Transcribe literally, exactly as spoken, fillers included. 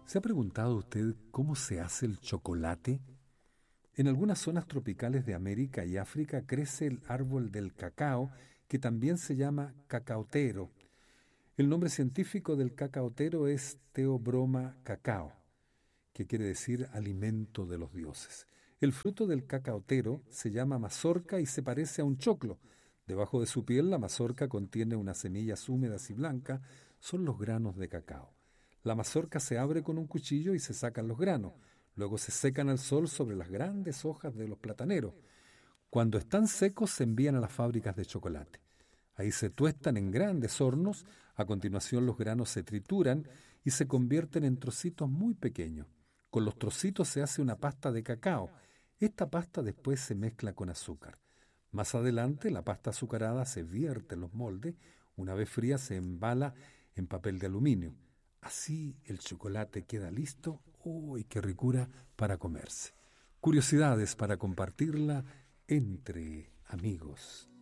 ¿Se ha preguntado usted cómo se hace el chocolate? En algunas zonas tropicales de América y África crece el árbol del cacao, que también se llama cacaotero. El nombre científico del cacaotero es Theobroma cacao, que quiere decir alimento de los dioses. El fruto del cacaotero se llama mazorca y se parece a un choclo. Debajo de su piel, la mazorca contiene unas semillas húmedas y blancas, son los granos de cacao. La mazorca se abre con un cuchillo y se sacan los granos. Luego se secan al sol sobre las grandes hojas de los plataneros. Cuando están secos se envían a las fábricas de chocolate. Ahí se tuestan en grandes hornos, a continuación los granos se trituran y se convierten en trocitos muy pequeños. Con los trocitos se hace una pasta de cacao. Esta pasta después se mezcla con azúcar. Más adelante la pasta azucarada se vierte en los moldes, una vez fría se embala en papel de aluminio. Así el chocolate queda listo. ¡Uy, qué ricura para comerse! Curiosidades para compartirla entre amigos.